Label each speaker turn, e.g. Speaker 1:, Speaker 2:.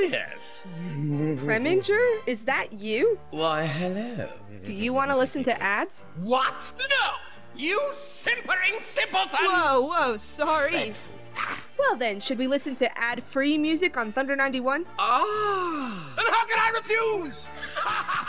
Speaker 1: yes.
Speaker 2: Preminger? Is that you?
Speaker 1: Why, hello.
Speaker 2: Do you want to listen to ads?
Speaker 3: What? No! You simpering simpleton!
Speaker 2: Whoa, sorry.
Speaker 3: Dreadful.
Speaker 2: Well then, should we listen to ad-free music on Thunder 91?
Speaker 1: Ah!
Speaker 3: And how can I refuse?